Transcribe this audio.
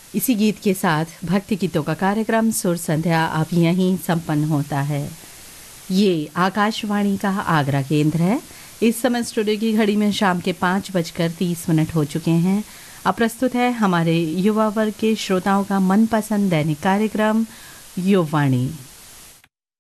इसी गीत के साथ भक्ति गीतों का कार्यक्रम सुर संध्या अब यहीं संपन्न होता है। ये आकाशवाणी का आगरा केंद्र है। इस समय स्टूडियो की घड़ी में शाम के 5:30 हो चुके हैं। अब प्रस्तुत है हमारे युवा वर्ग के श्रोताओं का मनपसंद दैनिक कार्यक्रम युववाणी।